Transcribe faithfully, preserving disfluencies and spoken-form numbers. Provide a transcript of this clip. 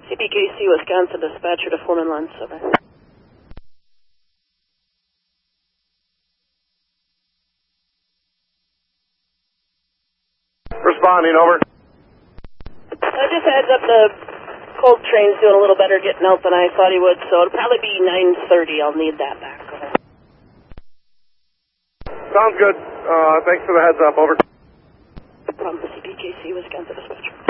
C B K C, Wisconsin, dispatcher to Foreman Line seven. Responding, over. I just heads up the cold train's doing a little better getting out than I thought he would, so it'll probably be nine thirty. I'll need that back. Over. Sounds good. Uh, thanks for the heads up, over. No problem. C B K C, Wisconsin, dispatcher.